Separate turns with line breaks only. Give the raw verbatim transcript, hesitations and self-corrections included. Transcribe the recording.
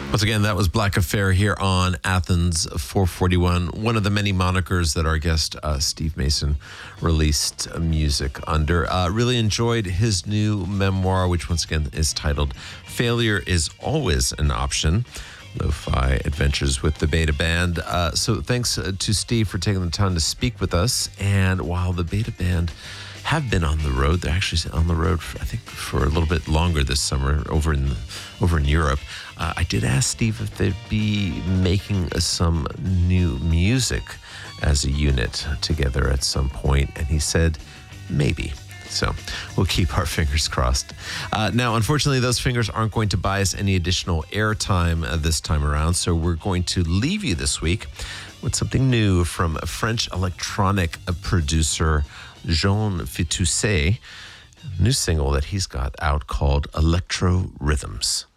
Once again, that was Black Affair here on Athens four forty-one, one of the many monikers that our guest uh, Steve Mason released uh, music under. Uh, really enjoyed his new memoir, which once again is titled Failure is Always an Option, Lo-Fi Adventures with the Beta Band. Uh, so thanks uh, to Steve for taking the time to speak with us. And while the Beta Band have been on the road, they're actually on the road, for, I think, for a little bit longer this summer over in over in Europe. Uh, I did ask Steve if they'd be making some new music as a unit together at some point, and he said maybe. So we'll keep our fingers crossed. Uh, now, unfortunately, those fingers aren't going to buy us any additional airtime uh, this time around, so we're going to leave you this week with something new from a French electronic producer, Jean Fitousset, a new single that he's got out called Electro Rhythms.